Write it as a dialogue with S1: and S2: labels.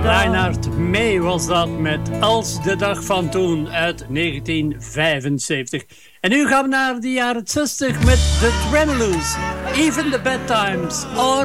S1: Reinhard May was dat met Als de dag van toen uit 1975. En nu gaan we naar de jaren 60 met The Tremoloos. Even the bad times are